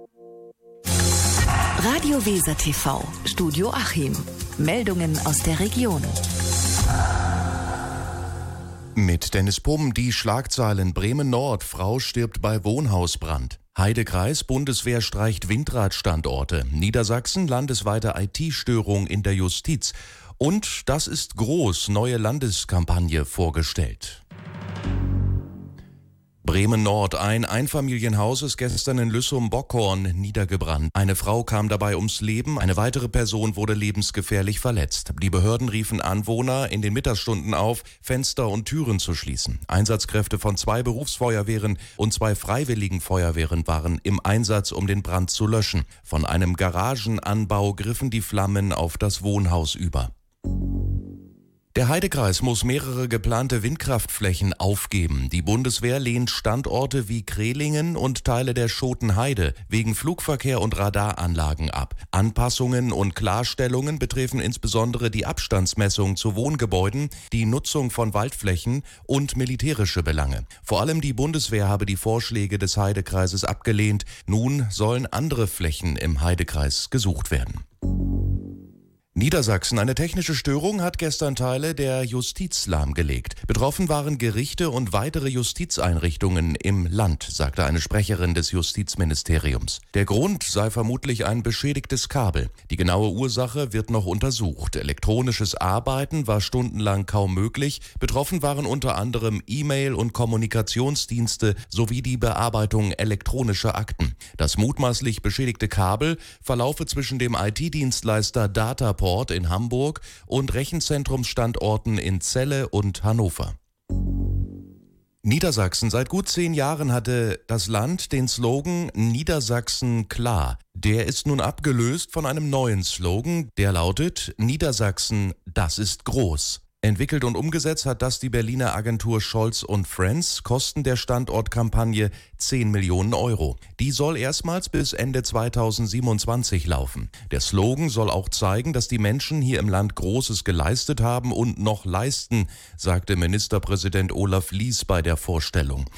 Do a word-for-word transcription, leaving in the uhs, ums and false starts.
Radio Weser T V, Studio Achim. Meldungen aus der Region. Mit Dennis Pumm die Schlagzeilen: Bremen-Nord, Frau stirbt bei Wohnhausbrand. Heidekreis, Bundeswehr streicht Windradstandorte. Niedersachsen, landesweite I T-Störung in der Justiz. Und das ist groß, neue Landeskampagne vorgestellt. Bremen-Nord, ein Einfamilienhaus ist gestern in Lüssum-Bockhorn niedergebrannt. Eine Frau kam dabei ums Leben, eine weitere Person wurde lebensgefährlich verletzt. Die Behörden riefen Anwohner in den Mittagsstunden auf, Fenster und Türen zu schließen. Einsatzkräfte von zwei Berufsfeuerwehren und zwei freiwilligen Feuerwehren waren im Einsatz, um den Brand zu löschen. Von einem Garagenanbau griffen die Flammen auf das Wohnhaus über. Der Heidekreis muss mehrere geplante Windkraftflächen aufgeben. Die Bundeswehr lehnt Standorte wie Krehlingen und Teile der Schotenheide wegen Flugverkehr und Radaranlagen ab. Anpassungen und Klarstellungen betreffen insbesondere die Abstandsmessung zu Wohngebäuden, die Nutzung von Waldflächen und militärische Belange. Vor allem die Bundeswehr habe die Vorschläge des Heidekreises abgelehnt. Nun sollen andere Flächen im Heidekreis gesucht werden. Niedersachsen. Eine technische Störung hat gestern Teile der Justiz lahmgelegt. Betroffen waren Gerichte und weitere Justizeinrichtungen im Land, sagte eine Sprecherin des Justizministeriums. Der Grund sei vermutlich ein beschädigtes Kabel. Die genaue Ursache wird noch untersucht. Elektronisches Arbeiten war stundenlang kaum möglich. Betroffen waren unter anderem E-Mail- und Kommunikationsdienste sowie die Bearbeitung elektronischer Akten. Das mutmaßlich beschädigte Kabel verlaufe zwischen dem I T-Dienstleister Dataport in Hamburg und Rechenzentrumsstandorten in Celle und Hannover. Niedersachsen. Seit gut zehn Jahren hatte das Land den Slogan Niedersachsen klar. Der ist nun abgelöst von einem neuen Slogan, der lautet Niedersachsen, das ist groß. Entwickelt und umgesetzt hat das die Berliner Agentur Scholz und Friends, Kosten der Standortkampagne zehn Millionen Euro. Die soll erstmals bis Ende zweitausendsiebenundzwanzig laufen. Der Slogan soll auch zeigen, dass die Menschen hier im Land Großes geleistet haben und noch leisten, sagte Ministerpräsident Olaf Lies bei der Vorstellung.